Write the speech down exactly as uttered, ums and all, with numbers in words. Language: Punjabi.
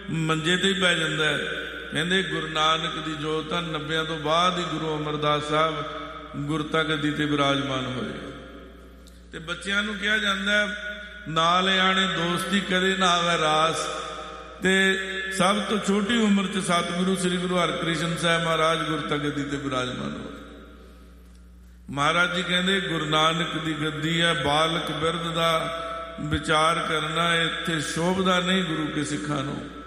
ਮੰਜੇ 'ਤੇ ਹੀ ਪੈ ਜਾਂਦਾ। ਕਹਿੰਦੇ ਗੁਰੂ ਨਾਨਕ ਦੀ ਜੋਤ ਤਾਂ ਨੱਬਿਆਂ ਤੋਂ ਬਾਅਦ ਹੀ ਗੁਰੂ ਅਮਰਦਾਸ ਸਾਹਿਬ ਗੁਰਤਾ ਗੱਦੀ 'ਤੇ ਵਿਰਾਜਮਾਨ ਹੋਏ। ਅਤੇ ਬੱਚਿਆਂ ਨੂੰ ਕਿਹਾ ਜਾਂਦਾ ਨਾਲ ਆਣੇ ਦੋਸਤੀ ਕਦੇ ਨਾ ਆਵੇ ਰਾਸ। ਅਤੇ ਸਭ ਤੋਂ ਛੋਟੀ ਉਮਰ 'ਚ ਸਤਿਗੁਰੂ ਸ੍ਰੀ ਗੁਰੂ ਹਰਿਕ੍ਰਿਸ਼ਨ ਸਾਹਿਬ ਮਹਾਰਾਜ ਗੁਰਤਾ ਗੱਦੀ 'ਤੇ ਵਿਰਾਜਮਾਨ ਹੋਏ। ਮਹਾਰਾਜ ਜੀ ਕਹਿੰਦੇ ਗੁਰੂ ਨਾਨਕ ਦੀ ਗੱਦੀ ਹੈ, ਬਾਲਕ ਬਿਰਧ ਦਾ ਵਿਚਾਰ ਕਰਨਾ ਇੱਥੇ ਸ਼ੋਭਦਾ ਨਹੀਂ ਗੁਰੂ ਕੇ ਸਿੱਖਾਂ ਨੂੰ।